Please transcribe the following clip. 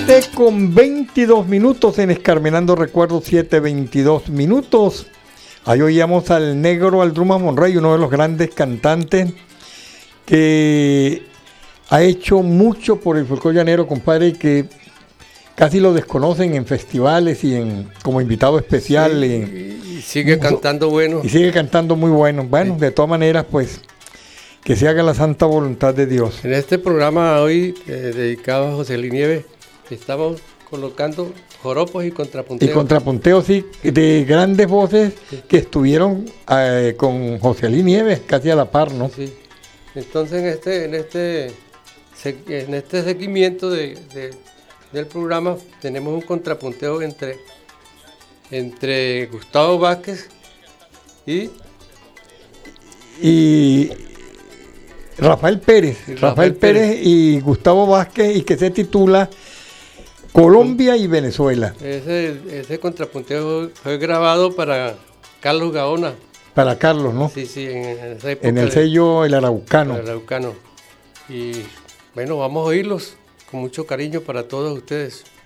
7:22 en Escarmenando Recuerdos, 7:22. Ahí oíamos al negro Aldruma Monroy, uno de los grandes cantantes que ha hecho mucho por el folclore llanero, compadre, que casi lo desconocen en festivales y como invitado especial. Sí, y sigue cantando bueno. Y sigue cantando muy bueno. Bueno, sí. De todas maneras, pues, que se haga la santa voluntad de Dios. En este programa hoy, dedicado a José Luis Nieves, estamos colocando joropos y contrapunteos. Y contrapunteos, sí, de grandes voces, sí, que estuvieron con José Luis Nieves, casi a la par, ¿no? Sí. Entonces, en este seguimiento del programa, tenemos un contrapunteo entre Gustavo Vázquez y Rafael Pérez. Rafael Pérez y Gustavo Vázquez, y que se titula Colombia y Venezuela. Ese contrapunteo fue grabado para Carlos Gaona. Para Carlos, ¿no? Sí, en esa época. En el sello El Araucano. El Araucano. Y bueno, vamos a oírlos con mucho cariño para todos ustedes.